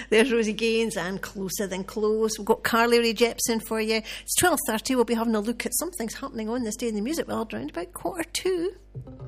There's Rosie Gaines and Closer Than Close. We've got Carly Rae Jepsen for you. It's 12:30. We'll be having a look at something's happening on this day in the music world around about 1:45.